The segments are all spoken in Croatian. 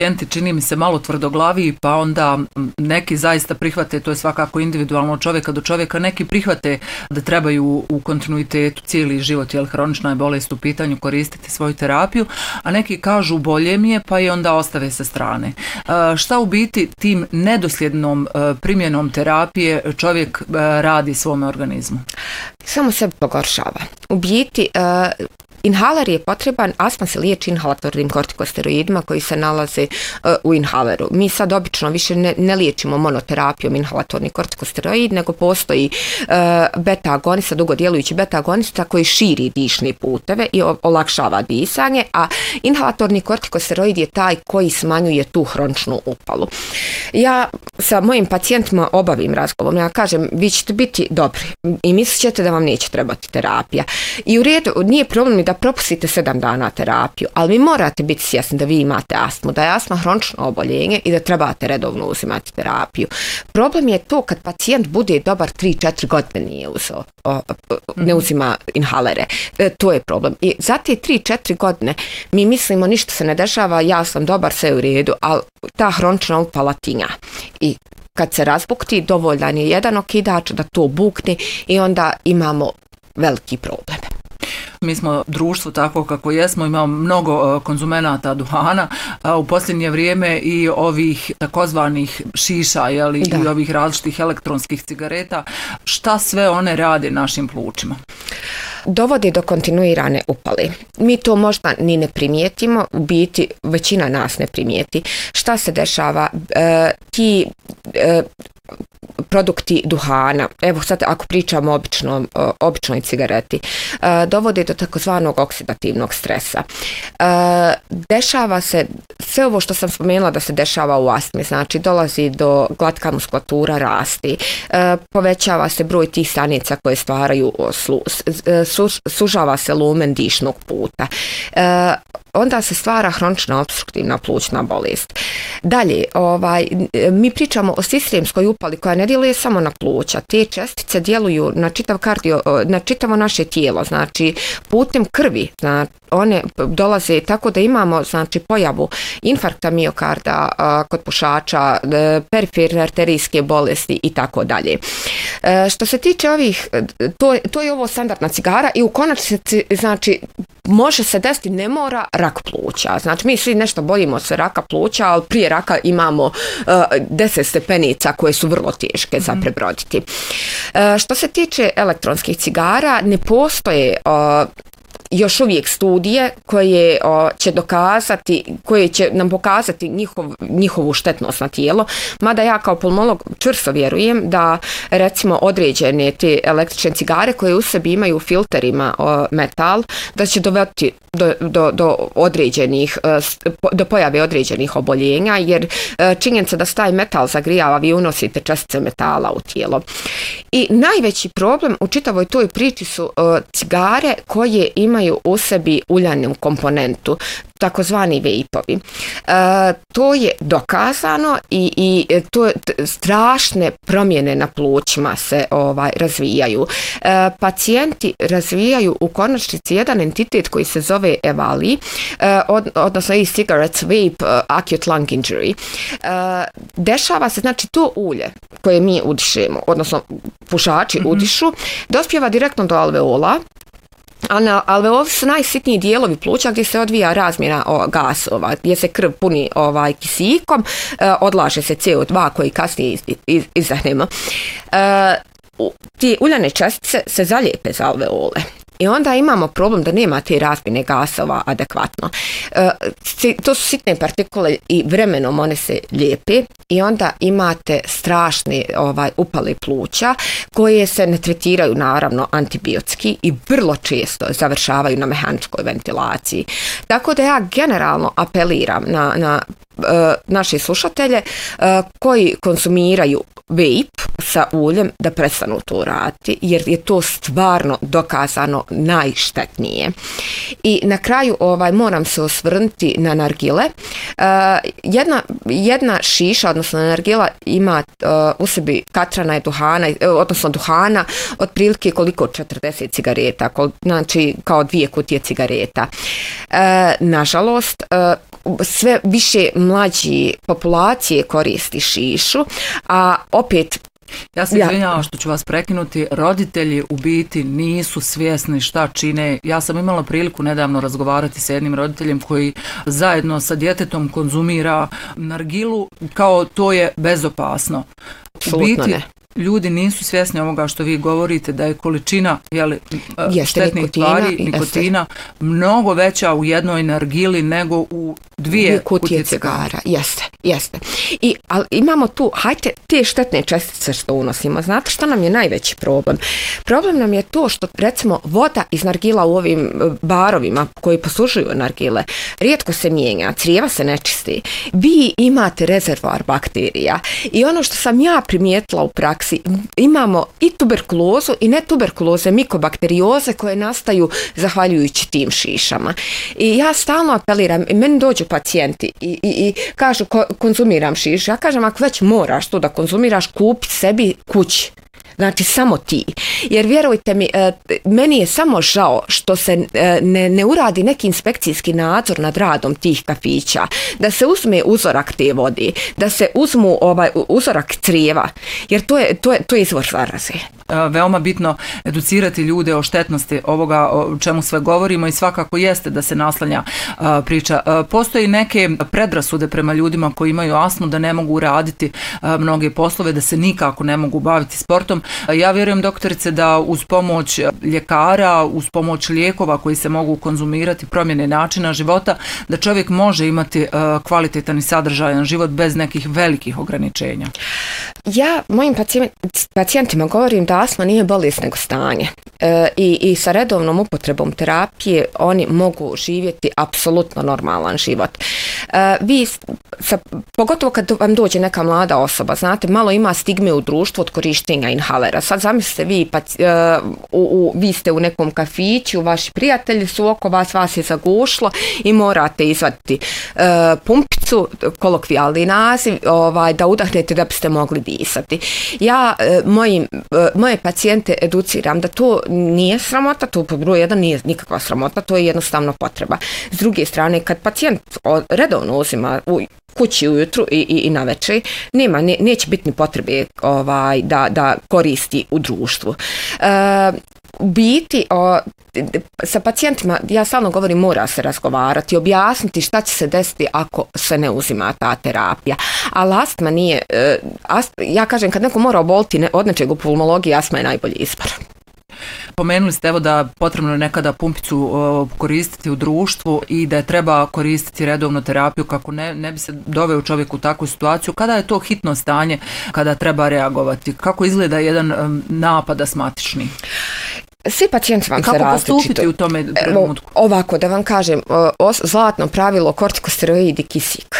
pacijenti čini mi se malo tvrdoglaviji, pa onda neki zaista prihvate, to je svakako individualno od čovjeka do čovjeka, neki prihvate da trebaju u kontinuitetu cijeli život, jer hronična je bolest u pitanju, koristiti svoju terapiju, a neki kažu bolje mi je, pa i onda ostave sa strane. Šta u biti tim nedosljednom primjenom terapije čovjek radi svome organizmu? Samo se pogoršava. U biti, inhaler je potreban, astma se liječi inhalatornim kortikosteroidima koji se nalaze u inhaleru. Mi sad obično više ne liječimo monoterapijom inhalatorni kortikosteroid, nego postoji beta-agonista, dugodjelujući beta-agonista koji širi dišne puteve i olakšava disanje, a inhalatorni kortikosteroid je taj koji smanjuje tu hroničnu upalu. Ja sa mojim pacijentima obavim razgovor, ja kažem, vi ćete biti dobri i mislit ćete da vam neće trebati terapija. I u redu, nije problem ni da propustite 7 dana terapiju, ali vi morate biti svjesni da vi imate astmu, da je astma hronično oboljenje i da trebate redovno uzimati terapiju. Problem je to kad pacijent bude dobar 3-4 godine ne uzima inhalere. To je problem. I za te 3-4 godine mi mislimo ništa se ne dešava, ja sam dobar, sve u redu, ali ta hronična upala tinja. I kad se razbukti, dovoljan je jedan okidač da to bukne i onda imamo veliki problem. Mi smo društvo tako kako jesmo, imamo mnogo konzumenata duhana, a u posljednje vrijeme i ovih takozvanih šiša, i ovih različitih elektronskih cigareta. Šta sve one rade našim plućima? Dovode do kontinuirane upale. Mi to možda ni ne primijetimo, u biti većina nas ne primijeti. Šta se dešava? Ti produkti duhana, evo sad ako pričamo o običnoj cigareti, dovode do takozvanog oksidativnog stresa. Dešava se sve ovo što sam spomenula da se dešava u astmi, znači dolazi do glatka muskulatura rasti, povećava se broj tih stanica koje stvaraju sužava se lumen dišnog puta. Onda se stvara hronična opstruktivna plućna bolest. Dalje, mi pričamo o sistemskoj upali koja ne djeluje samo na pluća. Te čestice djeluju na čitavo naše tijelo, znači putem krvi, znači, one dolaze tako da imamo znači pojavu infarkta miokarda kod pušača, periferne arterijske bolesti i tako dalje. Što se tiče ovih, to je ovo standardna cigara i u konačnici znači može se desiti, ne mora, rak pluća. Znači mi svi nešto bojimo se raka pluća, ali prije raka imamo 10 stepenica koje su vrlo teške za prebroditi. Što se tiče elektronskih cigara, ne postoje još uvijek studije koje će nam pokazati njihovu štetnost na tijelo, mada ja kao pulmolog čvrsto vjerujem da recimo određene te električne cigare koje u sebi imaju u filterima metal, da će dovesti do pojave određenih oboljenja, jer činjenica da se taj metal zagrijava, vi unosite čestice metala u tijelo. I najveći problem u čitavoj toj priči su cigare koje imaju u sebi uljanu komponentu, takozvani vejpovi. To je dokazano i to strašne promjene na plućima se razvijaju. Pacijenti razvijaju u konačnici jedan entitet koji se zove EVALI, odnosno e-cigarettes vape acute lung injury. Dešava se, znači to ulje koje mi udišemo, odnosno pušači udišu, dospijeva direktno do alveola. Alveoli su najsitniji dijelovi pluća gdje se odvija razmjena gasova, gdje se krv puni kisikom, odlaže se CO2 koji kasnije izdahnemo. Ti uljane čestice se zalijepe za alveole. I onda imamo problem da nema te razmjene gasova adekvatno. To su sitne partikule i vremenom one se lijepe i onda imate strašne upale pluća koje se ne tretiraju naravno antibiotski i vrlo često završavaju na mehaničkoj ventilaciji. Tako da ja generalno apeliram na naše slušatelje koji konzumiraju vape sa uljem da prestanu to raditi, jer je to stvarno dokazano najštetnije. I na kraju moram se osvrnuti na nargile. Jedna šiša, odnosno nargila, ima u sebi katrana duhana, odnosno duhana otprilike koliko 40 cigareta, znači kao 2 kutije cigareta. Nažalost, sve više mlađi populacije koristi šišu, a opet ja se izvinjavam što ću vas prekinuti, roditelji u biti nisu svjesni šta čine. Ja sam imala priliku nedavno razgovarati sa jednim roditeljem koji zajedno sa djetetom konzumira nargilu kao to je bezopasno. U biti ljudi nisu svjesni ovoga što vi govorite, da je količina štetnih tvari, nikotina, mnogo veća u jednoj nargili nego u 2 kutije cigara. Jeste. Ali imamo tu, hajte, te štetne čestice što unosimo. Znate što nam je najveći problem? Problem nam je to što, recimo, voda iz nargila u ovim barovima koji poslužuju nargile rijetko se mijenja, crijeva se ne čisti. Vi imate rezervoar bakterija i ono što sam ja primijetila u praksi, imamo i tuberkulozu i netuberkuloze, mikobakterioze koje nastaju zahvaljujući tim šišama. I ja stalno apeliram, meni dođu pacijenti i kažu konzumiram šišu. Ja kažem, ako već moraš to da konzumiraš, kupi sebi kući. Znači samo ti. Jer vjerujte mi, meni je samo žao što se ne uradi neki inspekcijski nadzor nad radom tih kafića, da se uzme uzorak te vode, da se uzmu uzorak crijeva, jer to je izvor zaraze. Veoma bitno educirati ljude o štetnosti ovoga o čemu sve govorimo i svakako jeste da se naslanja priča. Postoji neke predrasude prema ljudima koji imaju astmu da ne mogu raditi mnoge poslove, da se nikako ne mogu baviti sportom. Ja vjerujem, doktorice, da uz pomoć ljekara, uz pomoć lijekova koji se mogu konzumirati, promjene načina života, da čovjek može imati kvalitetan i sadržajan život bez nekih velikih ograničenja. Ja mojim pacijentima govorim da astma nije bolest nego stanje. I sa redovnom upotrebom terapije oni mogu živjeti apsolutno normalan život. Pogotovo kad vam dođe neka mlada osoba, znate, malo ima stigme u društvu od korištenja inhalera. Sad zamislite vi ste u nekom kafiću, vaši prijatelji su oko vas, vas je zagušlo i morate izvaditi pumpicu, kolokvijalni naziv, da udahnete da biste mogli disati. Ja moje pacijente educiram da to nije sramota, to po broju 1 nije nikakva sramota, to je jednostavno potreba. S druge strane, kad pacijent redovno uzima kući ujutru i na večer, neće biti ni potrebe da koristi u društvu. U biti, sa pacijentima, ja stalno govorim, mora se razgovarati, objasniti šta će se desiti ako se ne uzima ta terapija. Ali astma nije, ja kažem, kad neko mora oboliti od nečeg u pulmologiji, astma je najbolji izbor. Pomenuli ste da potrebno je nekada pumpicu koristiti u društvu i da je treba koristiti redovnu terapiju kako ne bi se doveo čovjek u takvu situaciju. Kada je to hitno stanje, kada treba reagovati? Kako izgleda jedan napad astmatični? Svi pacijenti vam se različito. Kako postupiti u tome trenutku? Ovako, da vam kažem, zlatno pravilo kortikosteroid i kisik.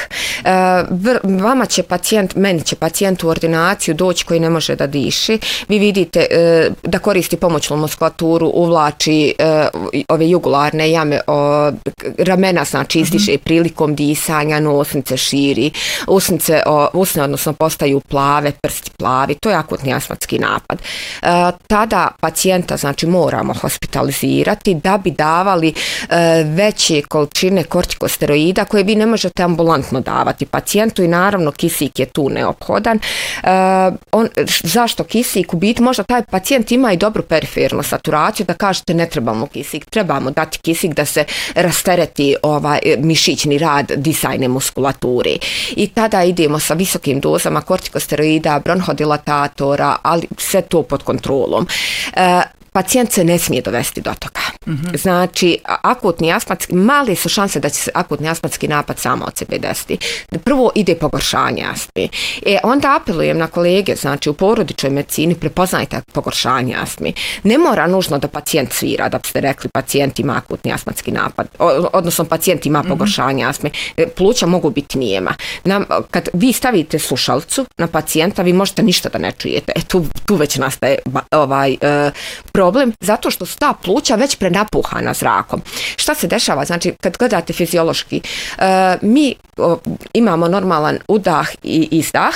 Meni će pacijent u ordinaciju doći koji ne može da diši. Vi vidite da koristi pomoćnu muskulaturu, uvlači ove jugularne jame, ramena, znači izdiše prilikom disanja, nosnice širi, usne odnosno postaju plave, prsti plavi. To je akutni astmatski napad. Tada pacijenta, znači, moramo hospitalizirati da bi davali veće količine kortikosteroida koje vi ne možete ambulantno davati pacijentu i naravno kisik je tu neophodan. Zašto kisik? U biti možda taj pacijent ima i dobru perifernu saturaciju, da kažete ne trebamo kisik, trebamo dati kisik da se rastereti mišićni rad disajne muskulature. I tada idemo sa visokim dozama kortikosteroida, bronhodilatatora, ali sve to pod kontrolom. Pacijent se ne smije dovesti do toga. Znači, akutni astmatski, male su šanse da će se akutni astmatski napad samo od sebe desiti. Prvo ide pogoršanje astme. Onda apelujem na kolege, znači u porodičnoj medicini prepoznajte pogoršanje astme. Ne mora nužno da pacijent svira, da biste rekli pacijent ima akutni astmatski napad, odnosno pacijent ima pogoršanje astme. Pluća mogu biti nijema. Kad vi stavite slušalicu na pacijenta, vi možete ništa da ne čujete. Tu već nastaje problem, zato što su ta pluća već prenapuhana zrakom. Šta se dešava? Znači, kad gledate fiziološki, mi imamo normalan udah i izdah,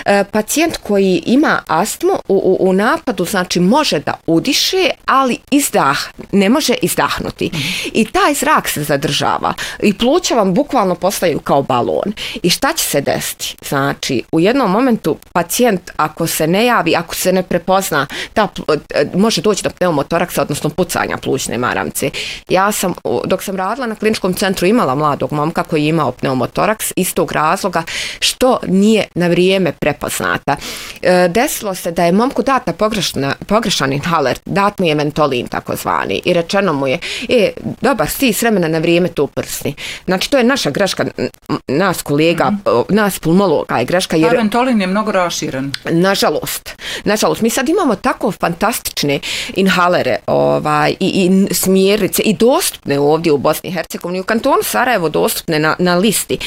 pacijent koji ima astmu u napadu, znači može da udiše, ali ne može izdahnuti. I taj zrak se zadržava i pluća vam bukvalno postaju kao balon. I šta će se desiti? Znači, u jednom momentu pacijent, ako se ne javi, ako se ne prepozna, može doći do pneumotoraksa, odnosno pucanja plućne maramce. Ja sam, dok sam radila na kliničkom centru, imala mladog momka koji je imao pneumotoraks iz tog razloga što nije na vrijeme prepoznata. Desilo se da je momku data pogrešan inhaler, dat mu je Ventolin takozvani i rečeno mu je, dobar, sti s vremena na vrijeme to prsni. Znači, to je naša greška, nas kolega, nas pulmologa je greška. Jer Ventolin je mnogo raširen. Nažalost. Mi sad imamo tako fantastične inhalere i smjernice i dostupne ovdje u Bosni i Hercegovini, u kantonu Sarajevo dostupne na listi.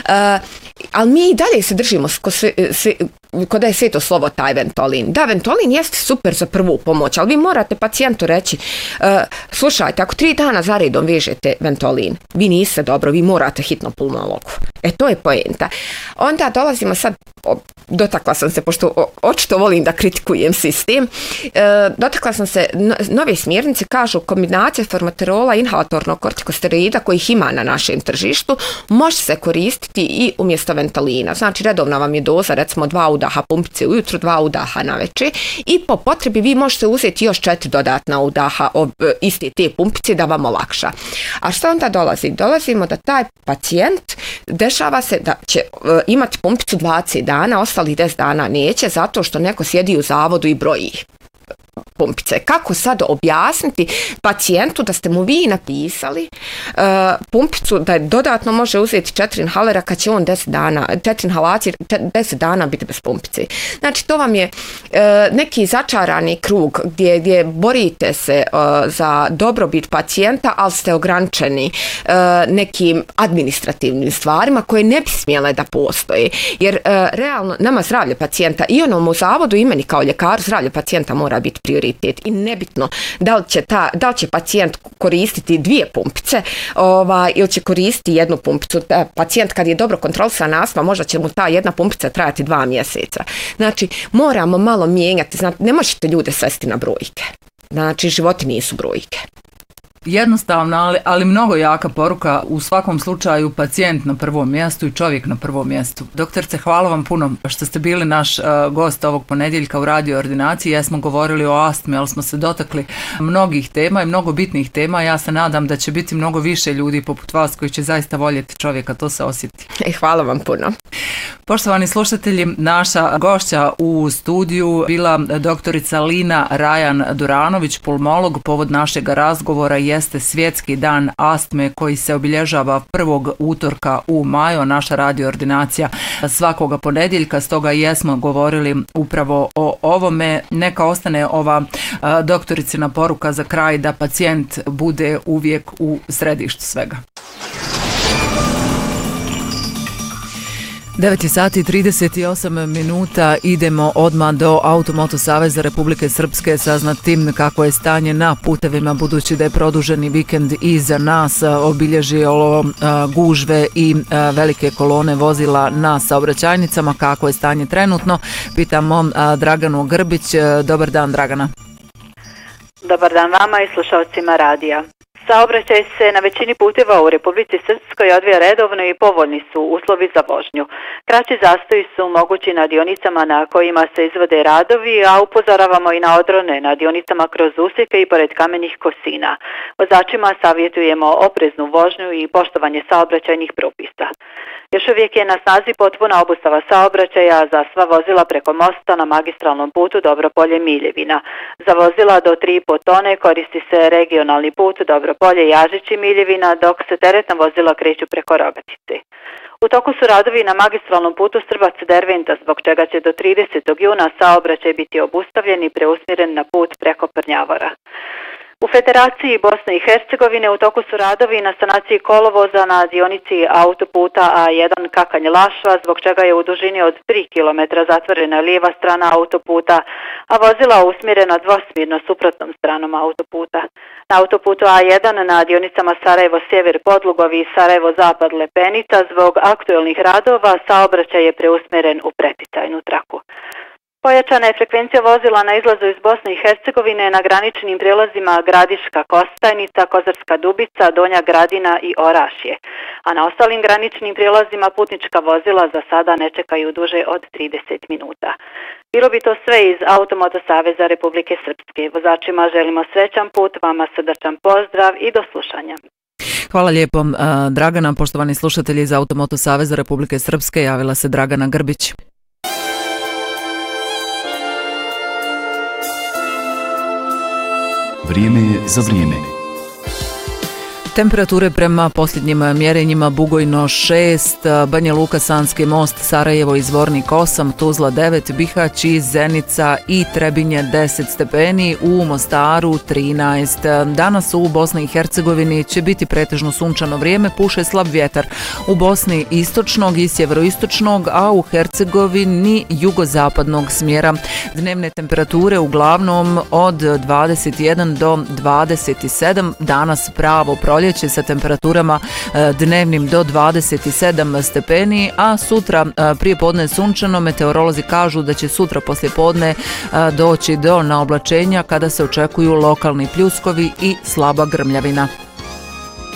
Ali mi i dalje se držimo kod je sveto slovo taj Ventolin. Da, Ventolin jeste super za prvu pomoć, ali vi morate pacijentu reći, slušajte, ako 3 dana za redom vežete Ventolin, vi niste dobro, vi morate hitno pulmologu. To je poenta. Onda dolazimo sad, dotakla sam se, pošto očito volim da kritikujem sistem, dotakla sam se, nove smjernice kažu kombinacija formoterola i inhalatornog kortikosteroida kojih ima na našem tržištu, može se koristiti i umjesto Ventolina. Znači, redovna vam je doza, recimo 2 udaha pumpice ujutro, 2 udaha na večer i po potrebi vi možete uzeti još 4 dodatna udaha iste te pumpice da vam olakša. A što onda dolazi? Dolazimo da taj pacijent dešava se da će imati pumpicu 20 dana, ostalih 10 dana neće, zato što neko sjedi u zavodu i broji pumpice. Kako sad objasniti pacijentu da ste mu vi napisali pumpicu da dodatno može uzeti 4 inhalera kad će on 4 inhalacije 10 dana biti bez pumpice. Znači, to vam je neki začarani krug gdje borite se za dobrobit pacijenta, ali ste ograničeni nekim administrativnim stvarima koje ne bi smjele da postoje. Jer realno nama zdravlje pacijenta i onom u zavodu i meni kao ljekaru zdravlje pacijenta mora biti prioritet i nebitno da li će pacijent koristiti 2 pumpice ili će koristiti 1 pumpicu. Pacijent kad je dobro kontrolisan astma, možda će mu ta 1 pumpica trajati 2 mjeseca. Znači, moramo malo mijenjati. Znači, ne možete ljude svesti na brojke. Znači, životi nisu brojke. Jednostavno, ali mnogo jaka poruka, u svakom slučaju pacijent na prvom mjestu i čovjek na prvom mjestu. Doktorice, hvala vam puno što ste bili naš gost ovog ponedjeljka u Radio Ordinaciji. Ja smo govorili o astmi, ali smo se dotakli mnogih tema i mnogo bitnih tema. Ja se nadam da će biti mnogo više ljudi poput vas koji će zaista voljeti čovjeka, to se osjeti. Hvala vam puno. Poštovani slušatelji, naša gošća u studiju bila doktorica Lina Rajan Duranović, pulmolog. Povod našeg razgovora jeste Svjetski dan astme koji se obilježava 1. utorka u maju. Naša radio ordinacija svakoga ponedjeljka, stoga jesmo govorili upravo o ovome. Neka ostane ova doktoricina poruka za kraj, da pacijent bude uvijek u središtu svega. 9:38 idemo odmah do Automoto Saveza Republike Srpske saznati kako je stanje na putevima, budući da je produženi vikend iza nas obilježilo gužve i velike kolone vozila na saobraćajnicama. Kako je stanje trenutno? Pitamo Draganu Grbić. Dobar dan, Dragana. Dobar dan vama i slušalcima radija. Saobraćaj se na većini puteva u Republici Srpskoj odvija redovno i povoljni su uslovi za vožnju. Kraći zastoji su mogući na dionicama na kojima se izvode radovi, a upozoravamo i na odrone na dionicama kroz usjeke i pored kamenih kosina. Vozačima savjetujemo opreznu vožnju i poštovanje saobraćajnih propisa. Još uvijek je na snazi potpuna obustava saobraćaja za sva vozila preko mosta na magistralnom putu Dobropolje-Miljevina. Za vozila do 3,5 tone koristi se regionalni put Dobropolje-Jažići-Miljevina, dok se teretna vozila kreću preko Rogatice. U toku su radovi na magistralnom putu Srbac-Derventa, zbog čega će do 30. juna saobraćaj biti obustavljen i preusmjeren na put preko Prnjavora. U Federaciji Bosne i Hercegovine u toku su radovi na sanaciji kolovoza na dionici autoputa A1 Kakanj-Lašva, zbog čega je u dužini od 3 km zatvorena lijeva strana autoputa, a vozila usmjerena dvosmjerno suprotnom stranom autoputa. Na autoputu A1 na dionicama Sarajevo-Sjever Podlugovi i Sarajevo-Zapad Lepenica zbog aktuelnih radova saobraćaj je preusmjeren u preticajnu traku. Pojačana je frekvencija vozila na izlazu iz Bosne i Hercegovine na graničnim prijelazima Gradiška Kostajnica, Kozarska Dubica, Donja Gradina i Orašje, a na ostalim graničnim prijelazima putnička vozila za sada ne čekaju duže od 30 minuta. Bilo bi to sve iz Automoto Saveza Republike Srpske. Vozačima želimo srećan put, vama srdačan pozdrav i do slušanja. Hvala lijepo, Dragana. Poštovani slušatelji iz Automoto Saveza Republike Srpske, javila se Dragana Grbić. Vrijeme je za vrijeme. Temperature prema posljednjim mjerenjima: Bugojno 6, Banja Luka, Sanski most, Sarajevo i Zvornik 8, Tuzla 9, Bihać i Zenica i Trebinje 10 stepeni, u Mostaru 13. Danas u Bosni i Hercegovini će biti pretežno sunčano vrijeme, puše slab vjetar. U Bosni istočnog i sjeveroistočnog, a u Hercegovini jugozapadnog smjera. Dnevne temperature uglavnom od 21 do 27, danas pravo proljeće sa temperaturama dnevnim do 27 stepeni, a sutra prije podne sunčano. Meteorolozi kažu da će sutra poslije podne doći do naoblačenja kada se očekuju lokalni pljuskovi i slaba grmljavina.